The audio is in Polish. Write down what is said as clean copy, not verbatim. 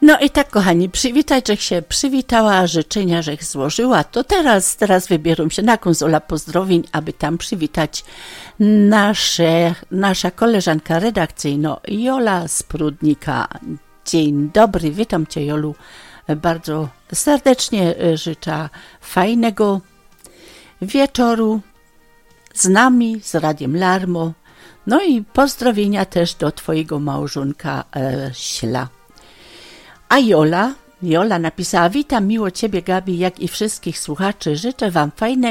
No i tak, kochani, przywitać, żech się przywitała, życzenia, żech złożyła, to teraz wybieram się na konsola pozdrowień, aby tam przywitać nasza koleżanka redakcyjna Jola z Prudnika. Dzień dobry, witam Cię, Jolu, bardzo serdecznie życzę fajnego wieczoru z nami, z Radiem Larmo, no i pozdrowienia też do Twojego małżonka Śla. A Jola napisała: witam miło Ciebie, Gabi, jak i wszystkich słuchaczy. Życzę Wam fajnego